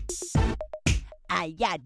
¡Ay, ay,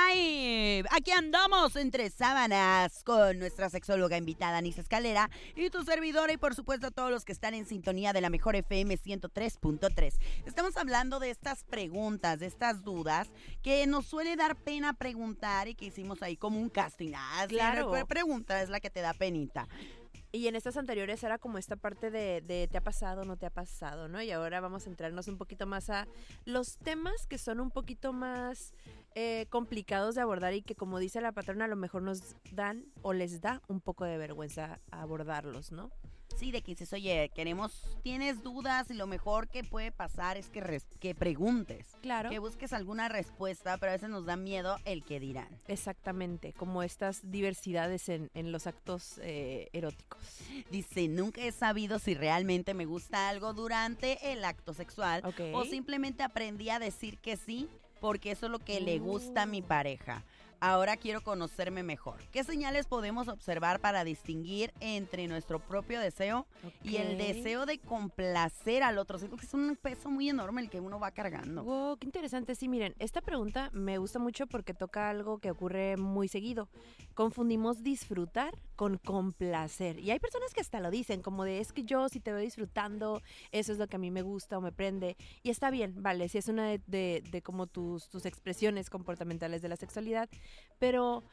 ay! Aquí andamos entre sábanas con nuestra sexóloga invitada Anisa Escalera y tu servidora y por supuesto todos los que están en sintonía de la mejor FM 103.3. Estamos hablando de estas preguntas, de estas dudas que nos suele dar pena preguntar y que hicimos ahí como un casting. Claro. Pregunta es la que te da penita. Y en estas anteriores era como esta parte de ¿te ha pasado, no te ha pasado, no? Y ahora vamos a entrarnos un poquito más a los temas que son un poquito más complicados de abordar y que, como dice la patrona, a lo mejor nos dan o les da un poco de vergüenza abordarlos, ¿no? Sí, de que dices, oye, tienes dudas y lo mejor que puede pasar es que preguntes. Claro. Que busques alguna respuesta, pero a veces nos da miedo el que dirán. Exactamente, como estas diversidades en los actos eróticos. Dice, nunca he sabido si realmente me gusta algo durante el acto sexual o simplemente aprendí a decir que sí porque eso es lo que le gusta a mi pareja. Ahora quiero conocerme mejor. ¿Qué señales podemos observar para distinguir entre nuestro propio deseo y el deseo de complacer al otro? Siento que es un peso muy enorme el que uno va cargando. Wow, qué interesante. Sí, miren, esta pregunta me gusta mucho porque toca algo que ocurre muy seguido. Confundimos disfrutar con complacer. Y hay personas que hasta lo dicen, como de, es que yo si te veo disfrutando, eso es lo que a mí me gusta o me prende. Y está bien, vale, si es una de como tus expresiones comportamentales de la sexualidad. Pero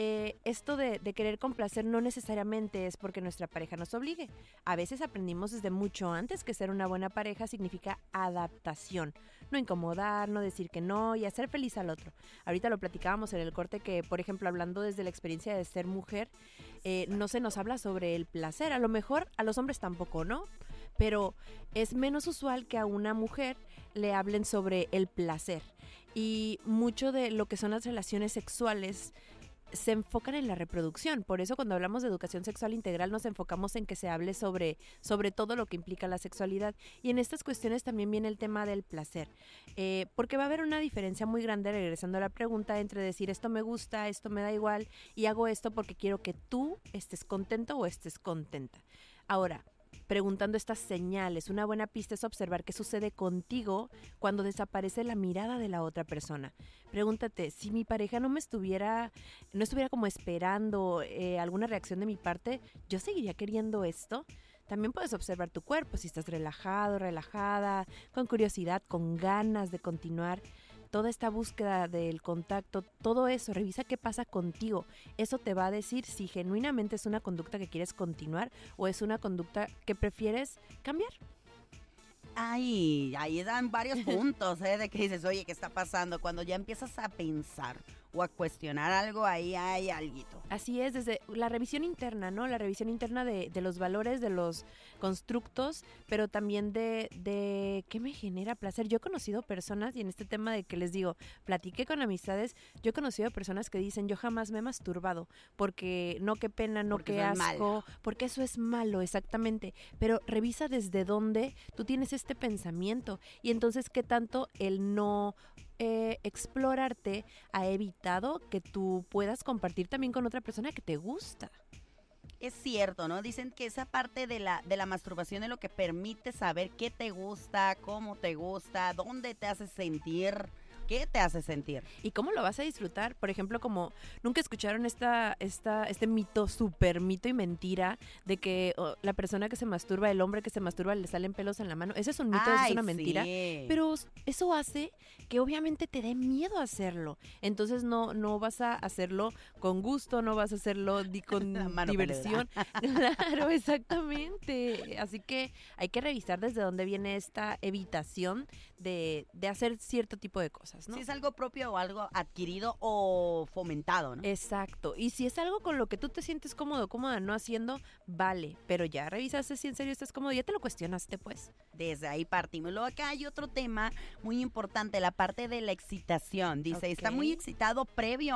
esto de querer complacer no necesariamente es porque nuestra pareja nos obligue. A veces aprendimos desde mucho antes que ser una buena pareja significa adaptación. No incomodar, no decir que no y hacer feliz al otro. Ahorita lo platicábamos en el corte que, por ejemplo, hablando desde la experiencia de ser mujer, no se nos habla sobre el placer. A lo mejor a los hombres tampoco, ¿no? Pero es menos usual que a una mujer le hablen sobre el placer. Y mucho de lo que son las relaciones sexuales se enfocan en la reproducción. Por eso cuando hablamos de educación sexual integral nos enfocamos en que se hable sobre todo lo que implica la sexualidad. Y en estas cuestiones también viene el tema del placer. Porque va a haber una diferencia muy grande, regresando a la pregunta, entre decir esto me gusta, esto me da igual y hago esto porque quiero que tú estés contento o estés contenta. Ahora, preguntando estas señales, una buena pista es observar qué sucede contigo cuando desaparece la mirada de la otra persona. Pregúntate, si mi pareja no estuviera como esperando alguna reacción de mi parte, ¿yo seguiría queriendo esto? También puedes observar tu cuerpo, si estás relajado, relajada, con curiosidad, con ganas de continuar. Toda esta búsqueda del contacto, todo eso, revisa qué pasa contigo. Eso te va a decir si genuinamente es una conducta que quieres continuar o es una conducta que prefieres cambiar. Ay, ahí dan varios puntos, de que dices, oye, ¿qué está pasando? Cuando ya empiezas a pensar o a cuestionar algo, ahí hay alguito. Así es, desde la revisión interna, ¿no? La revisión interna de los valores, de los constructos, pero también de qué me genera placer. Yo he conocido personas, y en este tema de que les digo, platiqué con amistades, yo he conocido personas que dicen, yo jamás me he masturbado, porque no, qué pena, no, qué asco, porque eso es malo, exactamente. Pero revisa desde dónde tú tienes este pensamiento y entonces qué tanto el no explorarte ha evitado que tú puedas compartir también con otra persona que te gusta. Es cierto, ¿no? Dicen que esa parte de la masturbación es lo que permite saber qué te gusta, cómo te gusta, dónde te hace sentir. ¿Qué te hace sentir? ¿Y cómo lo vas a disfrutar? Por ejemplo, como nunca escucharon este mito, súper mito y mentira de que la persona que se masturba, el hombre que se masturba, le salen pelos en la mano. Ese es un mito, eso es una mentira. Sí. Pero eso hace que obviamente te dé miedo hacerlo. Entonces no vas a hacerlo con gusto, no vas a hacerlo con diversión. Claro, exactamente. Así que hay que revisar desde dónde viene esta evitación de hacer cierto tipo de cosas, ¿no? Si es algo propio o algo adquirido o fomentado, ¿no? Exacto. Y si es algo con lo que tú te sientes cómodo, cómoda no haciendo, vale. Pero ya revisaste si en serio estás cómodo, ya te lo cuestionaste, pues. Desde ahí partimos. Luego acá hay otro tema muy importante, la parte de la excitación. Dice, está muy excitado previo a,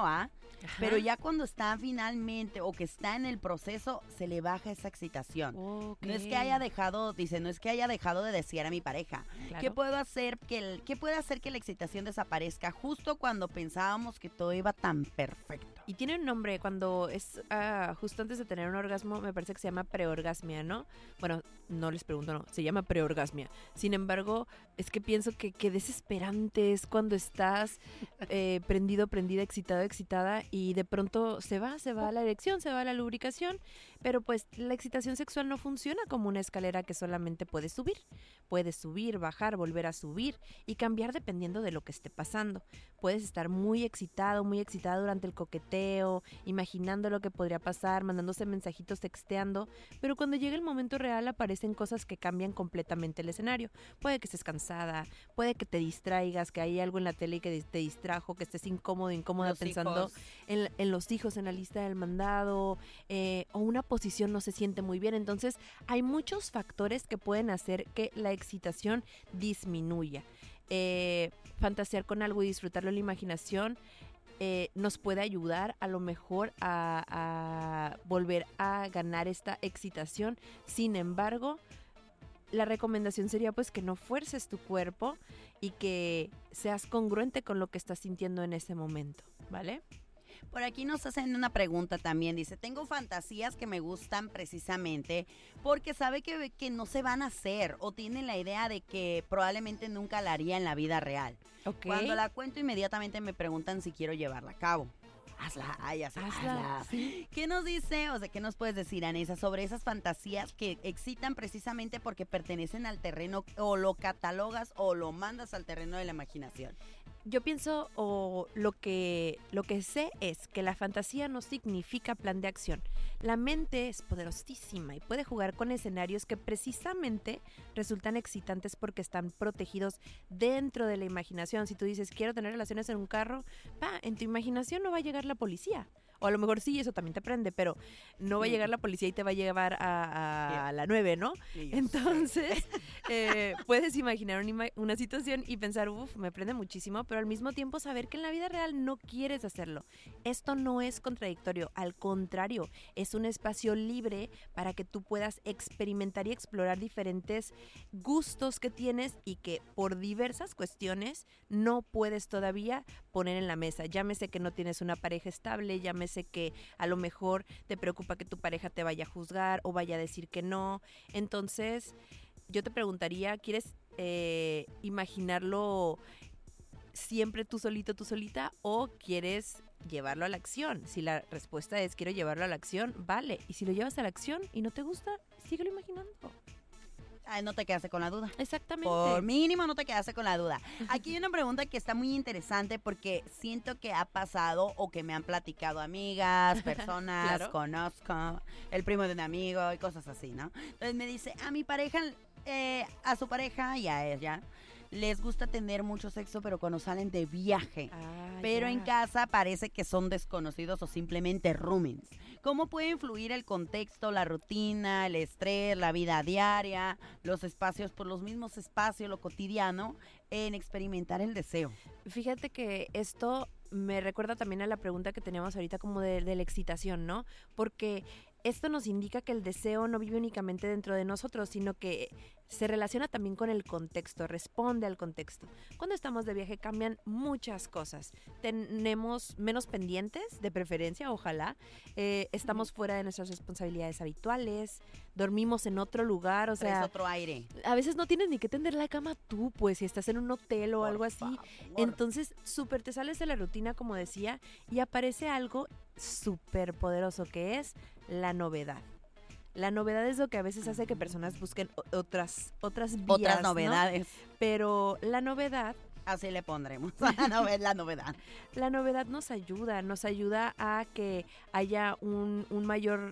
Ajá. Pero ya cuando está finalmente o que está en el proceso, se le baja esa excitación. Okay. No es que haya dejado, dice, no es que haya dejado de desear a mi pareja. Claro. ¿Qué puede hacer que la excitación desaparezca justo cuando pensábamos que todo iba tan perfecto? Y tiene un nombre, cuando es justo antes de tener un orgasmo, me parece que se llama preorgasmia, ¿no? Bueno, no les pregunto, no, se llama preorgasmia. Sin embargo, es que pienso que desesperante es cuando estás prendido, prendida, excitado, excitada, y de pronto se va la erección, se va la lubricación, pero pues la excitación sexual no funciona como una escalera que solamente puedes subir, bajar, volver a subir y cambiar dependiendo de lo que esté pasando. Puedes estar muy excitado, muy excitada durante el coqueteo, imaginando lo que podría pasar, mandándose mensajitos, texteando, pero cuando llega el momento real aparecen cosas que cambian completamente el escenario. Puede que estés cansada, puede que te distraigas, que hay algo en la tele que te distrajo, que estés incómoda Los pensando hijos. en los hijos, en la lista del mandado, o una posición no se siente muy bien. Entonces hay muchos factores que pueden hacer que la excitación disminuya. Fantasear con algo y disfrutarlo en la imaginación nos puede ayudar a lo mejor a volver a ganar esta excitación. Sin embargo, la recomendación sería pues que no fuerces tu cuerpo y que seas congruente con lo que estás sintiendo en ese momento, ¿vale? Por aquí nos hacen una pregunta también. Dice, tengo fantasías que me gustan precisamente porque sabe que no se van a hacer o tienen la idea de que probablemente nunca la haría en la vida real. Okay. Cuando la cuento inmediatamente me preguntan si quiero llevarla a cabo. Hazla. ¿Sí? ¿Qué nos dice, o sea, qué nos puedes decir, Anessa, sobre esas fantasías que excitan precisamente porque pertenecen al terreno o lo catalogas o lo mandas al terreno de la imaginación? Yo pienso, o lo que sé es que la fantasía no significa plan de acción. La mente es poderosísima y puede jugar con escenarios que precisamente resultan excitantes porque están protegidos dentro de la imaginación. Si tú dices, quiero tener relaciones en un carro, en tu imaginación no va a llegar la policía. O a lo mejor sí, eso también te prende, pero no va a llegar la policía y te va a llevar a la 9, ¿no? Entonces, puedes imaginar una situación y pensar, me prende muchísimo, pero al mismo tiempo saber que en la vida real no quieres hacerlo. Esto no es contradictorio, al contrario, es un espacio libre para que tú puedas experimentar y explorar diferentes gustos que tienes y que por diversas cuestiones no puedes todavía poner en la mesa. Llámese que no tienes una pareja estable, llámese que a lo mejor te preocupa que tu pareja te vaya a juzgar o vaya a decir que no. Entonces, yo te preguntaría, ¿quieres imaginarlo siempre tú solito, tú solita, o quieres llevarlo a la acción? Si la respuesta es quiero llevarlo a la acción, vale. Y si lo llevas a la acción y no te gusta, síguelo imaginando. Ay, no te quedaste con la duda. Exactamente. Por mínimo no te quedaste con la duda. Aquí hay una pregunta que está muy interesante porque siento que ha pasado o que me han platicado amigas, personas, Claro. conozco, el primo de un amigo y cosas así, ¿no? Entonces me dice, a mi pareja, a su pareja y a ella les gusta tener mucho sexo, pero cuando salen de viaje. Pero en casa parece que son desconocidos o simplemente roomings. ¿Cómo puede influir el contexto, la rutina, el estrés, la vida diaria, los espacios, por los mismos espacios, lo cotidiano, en experimentar el deseo? Fíjate que esto me recuerda también a la pregunta que teníamos ahorita como de la excitación, ¿no? Porque esto nos indica que el deseo no vive únicamente dentro de nosotros, sino que se relaciona también con el contexto, responde al contexto. Cuando estamos de viaje cambian muchas cosas. Tenemos menos pendientes, de preferencia, ojalá. Estamos fuera de nuestras responsabilidades habituales, dormimos en otro lugar, o sea, es otro aire. A veces no tienes ni que tender la cama tú, pues, si estás en un hotel o algo así. Favor. Entonces, súper te sales de la rutina, como decía, y aparece algo súper poderoso que es la novedad. La novedad es lo que a veces hace que personas busquen otras vías, Otras novedades. ¿no? Pero la novedad... Así le pondremos la novedad. La novedad nos ayuda a que haya un mayor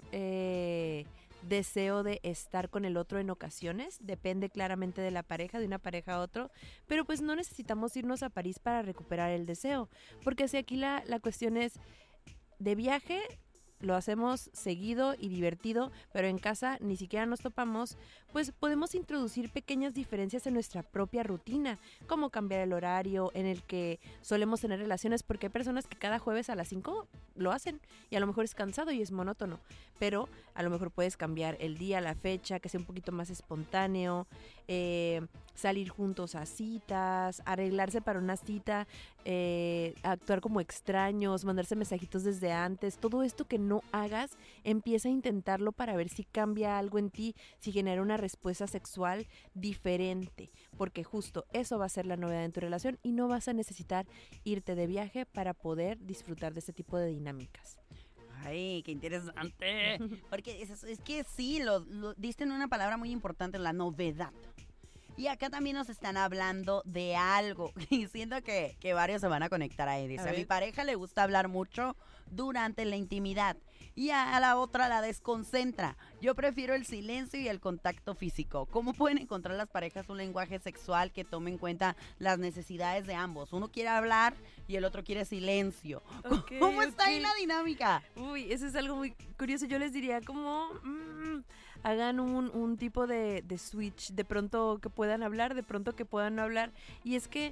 deseo de estar con el otro en ocasiones. Depende claramente de la pareja, de una pareja a otro. Pero pues no necesitamos irnos a París para recuperar el deseo. Porque si aquí la cuestión es de viaje, lo hacemos seguido y divertido, pero en casa ni siquiera nos topamos, pues podemos introducir pequeñas diferencias en nuestra propia rutina, como cambiar el horario en el que solemos tener relaciones, porque hay personas que cada jueves a las 5 lo hacen y a lo mejor es cansado y es monótono, pero a lo mejor puedes cambiar el día, la fecha, que sea un poquito más espontáneo, salir juntos a citas, arreglarse para una cita, actuar como extraños, mandarse mensajitos desde antes. Todo esto que no hagas, empieza a intentarlo para ver si cambia algo en ti, si genera una respuesta sexual diferente, porque justo eso va a ser la novedad en tu relación y no vas a necesitar irte de viaje para poder disfrutar de este tipo de dinámicas. Ay, qué interesante. Porque es que sí, lo diste en una palabra muy importante, la novedad. Y acá también nos están hablando de algo. Y siento que varios se van a conectar ahí. Dice, a mi pareja le gusta hablar mucho durante la intimidad. Y a la otra la desconcentra. Yo prefiero el silencio y el contacto físico. ¿Cómo pueden encontrar las parejas un lenguaje sexual que tome en cuenta las necesidades de ambos? Uno quiere hablar y el otro quiere silencio. ¿Cómo está ahí la dinámica? Uy, eso es algo muy curioso. Yo les diría como... hagan un tipo de switch, de pronto que puedan hablar, de pronto que puedan no hablar. Y es que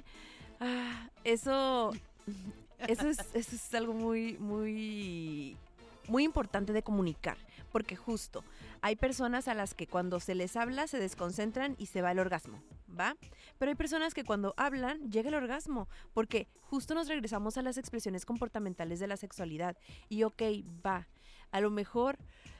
eso es algo muy importante de comunicar, porque justo hay personas a las que cuando se les habla se desconcentran y se va el orgasmo, ¿va? Pero hay personas que cuando hablan llega el orgasmo, porque justo nos regresamos a las expresiones comportamentales de la sexualidad. Y va, a lo mejor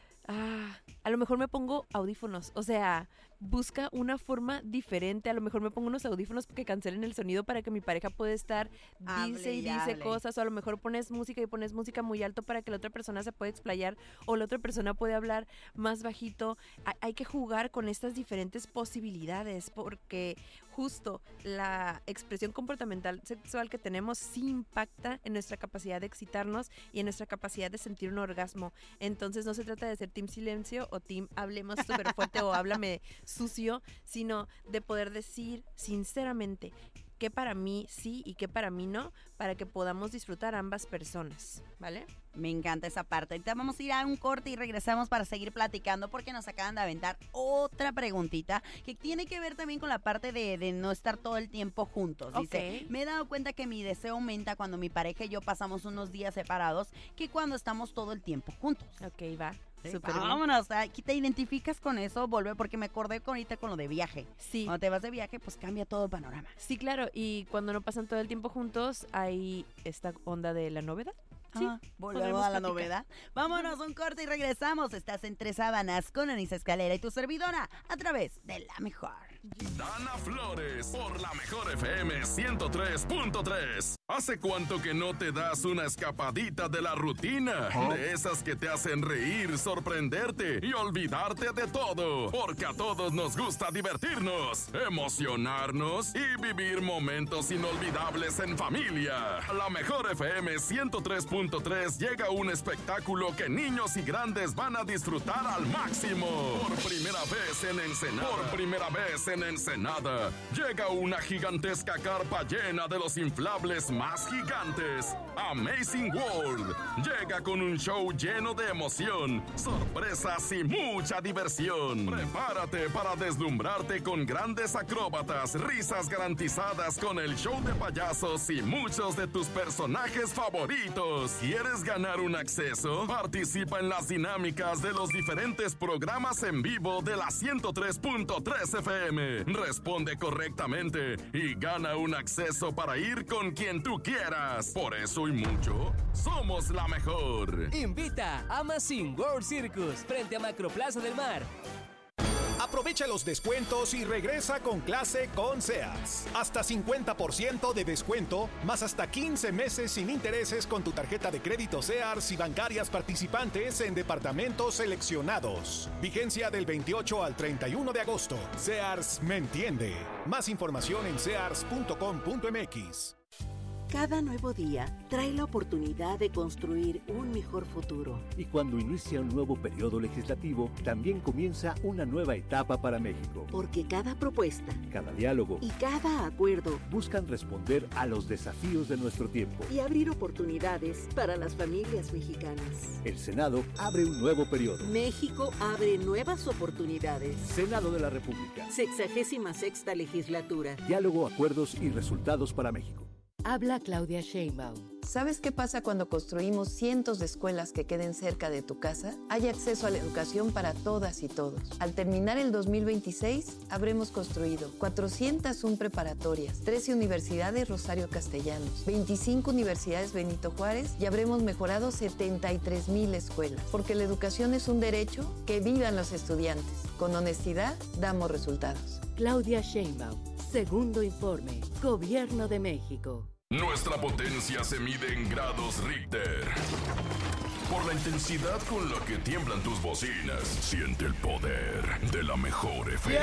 me pongo audífonos, o sea, busca una forma diferente. A lo mejor me pongo unos audífonos que cancelen el sonido para que mi pareja pueda estar dice cosas, o a lo mejor pones música muy alto para que la otra persona se pueda explayar, o la otra persona puede hablar más bajito. Hay que jugar con estas diferentes posibilidades, porque justo la expresión comportamental sexual que tenemos sí impacta en nuestra capacidad de excitarnos y en nuestra capacidad de sentir un orgasmo. Entonces no se trata de ser team silencio o team hablemos súper fuerte o háblame sucio, sino de poder decir sinceramente qué para mí sí y qué para mí no, para que podamos disfrutar ambas personas, ¿vale? Me encanta esa parte. Ahorita vamos a ir a un corte y regresamos para seguir platicando, porque nos acaban de aventar otra preguntita que tiene que ver también con la parte de no estar todo el tiempo juntos. Dice, me he dado cuenta que mi deseo aumenta cuando mi pareja y yo pasamos unos días separados que cuando estamos todo el tiempo juntos. Ok, va. Sí, vámonos, aquí te identificas con eso, porque me acordé ahorita con lo de viaje. Sí. Cuando te vas de viaje, pues cambia todo el panorama. Sí, claro, y cuando no pasan todo el tiempo juntos, hay esta onda de la novedad. Sí, volvemos a la novedad. Vámonos, un corte y regresamos. Estás en Tres Sábanas con Anisa Escalera y tu servidora a través de La Mejor. Dana Flores por La Mejor FM 103.3. ¿Hace cuánto que no te das una escapadita de la rutina? De esas que te hacen reír, sorprenderte y olvidarte de todo. Porque a todos nos gusta divertirnos, emocionarnos y vivir momentos inolvidables en familia. La Mejor FM 103.3 llega un espectáculo que niños y grandes van a disfrutar al máximo. Por primera vez en Ensenada, llega una gigantesca carpa llena de los inflables más gigantes. Amazing World llega con un show lleno de emoción, sorpresas y mucha diversión. Prepárate para deslumbrarte con grandes acróbatas, risas garantizadas con el show de payasos y muchos de tus personajes favoritos. ¿Quieres ganar un acceso? Participa en las dinámicas de los diferentes programas en vivo de la 103.3 FM. Responde correctamente y gana un acceso para ir con quien tú quieras. Por eso y mucho, somos la mejor. Invita a Amazing World Circus frente a Macroplaza del Mar. Aprovecha los descuentos y regresa con clase con Sears. Hasta 50% de descuento, más hasta 15 meses sin intereses con tu tarjeta de crédito Sears y bancarias participantes en departamentos seleccionados. Vigencia del 28 al 31 de agosto. Sears me entiende. Más información en sears.com.mx. Cada nuevo día trae la oportunidad de construir un mejor futuro. Y cuando inicia un nuevo periodo legislativo, también comienza una nueva etapa para México. Porque cada propuesta, cada diálogo y cada acuerdo buscan responder a los desafíos de nuestro tiempo y abrir oportunidades para las familias mexicanas. El Senado abre un nuevo periodo. México abre nuevas oportunidades. Senado de la República. 66ª legislatura. Diálogo, acuerdos y resultados para México. Habla Claudia Sheinbaum. ¿Sabes qué pasa cuando construimos cientos de escuelas que queden cerca de tu casa? Hay acceso a la educación para todas y todos. Al terminar el 2026, habremos construido 401 preparatorias, 13 universidades Rosario Castellanos, 25 universidades Benito Juárez y habremos mejorado 73,000 escuelas. Porque la educación es un derecho, que vivan los estudiantes. Con honestidad, damos resultados. Claudia Sheinbaum, segundo informe, Gobierno de México. Nuestra potencia se mide en grados Richter. Por la intensidad con la que tiemblan tus bocinas, siente el poder de la mejor FM.